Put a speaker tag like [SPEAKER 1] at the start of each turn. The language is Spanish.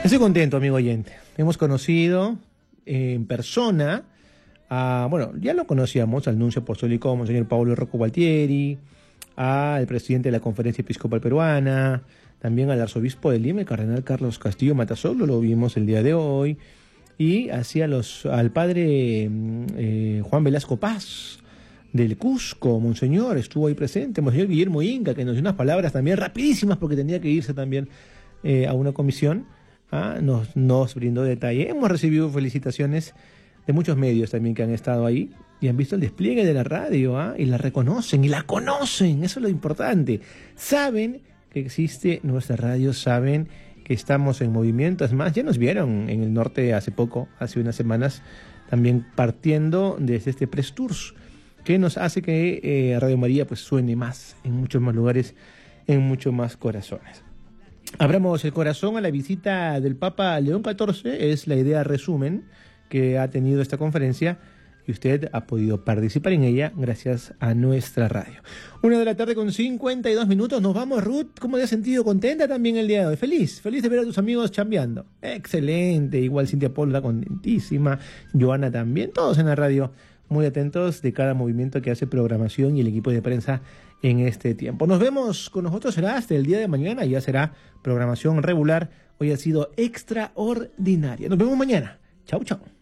[SPEAKER 1] Estoy contento, amigo oyente. Hemos conocido en persona bueno, ya lo conocíamos, al nuncio apostólico Monseñor Paulo Rocco Gualtieri, al presidente de la Conferencia Episcopal Peruana, también al arzobispo de Lima, el cardenal Carlos Castillo Matasoglou, lo vimos el día de hoy, y así al padre Juan Velasco Paz, del Cusco. Monseñor estuvo ahí presente, Monseñor Guillermo Inca, que nos dio unas palabras también rapidísimas porque tenía que irse también a una comisión. Nos brindó detalle. Hemos recibido felicitaciones de muchos medios también que han estado ahí y han visto el despliegue de la radio, y la reconocen y la conocen. Eso es lo importante. Saben que existe nuestra radio, saben que estamos en movimiento. Es más, ya nos vieron en el norte hace poco, hace unas semanas, también partiendo desde este Press Tours, que nos hace que Radio María pues suene más en muchos más lugares, en muchos más corazones. Abramos el corazón a la visita del Papa León XIV, es la idea resumen que ha tenido esta conferencia y usted ha podido participar en ella gracias a nuestra radio. 1:52 p.m, nos vamos, Ruth. ¿Cómo te has sentido? ¿Contenta también el día de hoy? Feliz de ver a tus amigos chambeando. Excelente, igual Cintia Paula contentísima, Joana también, todos en la radio muy atentos de cada movimiento que hace programación y el equipo de prensa en este tiempo. Nos vemos, con nosotros será hasta el día de mañana, ya será programación regular. Hoy ha sido extraordinaria. Nos vemos mañana. Chau, chau.